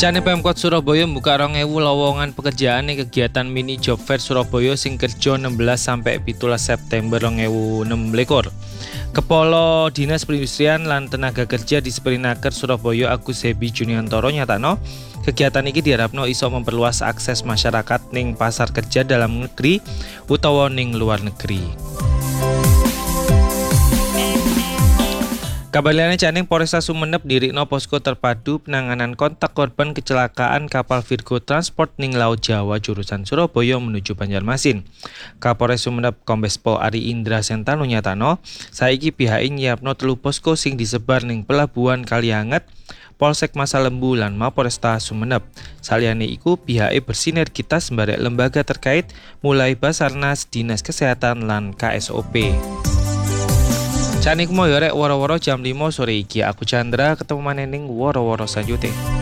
Rencana Pemkot Surabaya mbuka 2000 lowongan pekerjaan ing kegiatan mini job fair Surabaya sing kerja 16 sampai 17 September 2026. Kepala Dinas Perindustrian lan Tenaga Kerja di Perinaker Surabaya Agus Hebi Juniantoro nyatakno kegiatan iki diharapno iso memperluas akses masyarakat ning pasar kerja dalam negeri utawa ning luar negeri. Kabar liyane Caning Polresta Sumenep dirikno posko terpadu penanganan kontak korban kecelakaan kapal Virgo Transport ning Laut Jawa jurusan Surabaya menuju Banjarmasin. Kapolres Sumenep Kombes Pol Ari Indra Sentano nyatano, saiki pihake nyiapno 3 posko sing disebar ning Pelabuhan Kalianget, Polsek Masalembu lan Mapolresta Sumenep. Saliyane iku pihake bersinergitas barek lembaga terkait mulai Basarnas, Dinas Kesehatan lan KSOP. Canik mo yorek woro-woro jam 5 sore iki. Aku Chandra, ketemu maneh ning woro-woro selanjutnya.